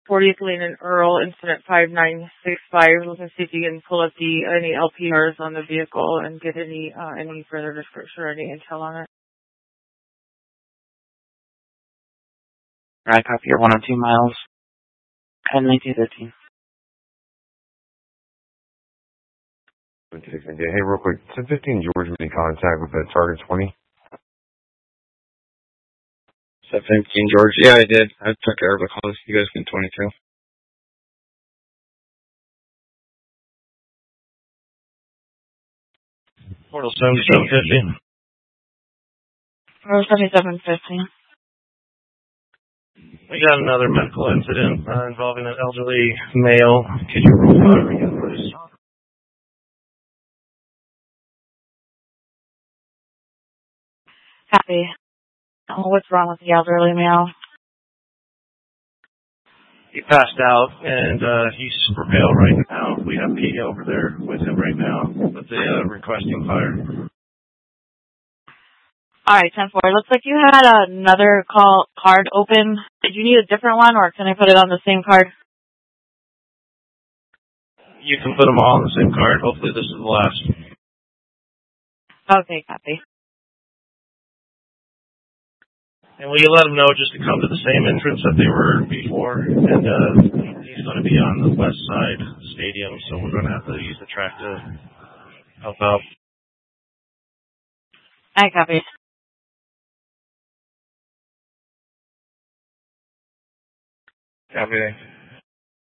40th Lane and Earl, incident 5965. Looking to see if you can pull up any LPRs on the vehicle and get any further description or any intel on it. Right, copy. You're 102 miles. 10-19-13. Hey, real quick. 1015 George was in contact with that Target 20. 715 George. Yeah, I did. I took care of the calls. You guys can 22. Portal 7750. Portal 7750. We got another medical incident involving an elderly male. Could you roll fire again, please? Copy. What's wrong with the elderly male? He passed out, and he's super pale right now. We have Pete over there with him right now, but they're requesting fire. All right, 10-4. Looks like you had another card open. Did you need a different one, or can I put it on the same card? You can put them all on the same card. Hopefully this is the last. Okay, copy. And will you let them know just to come to the same entrance that they were before? And he's going to be on the west side of the stadium, so we're going to have to use the track to help out. I copy. Copy.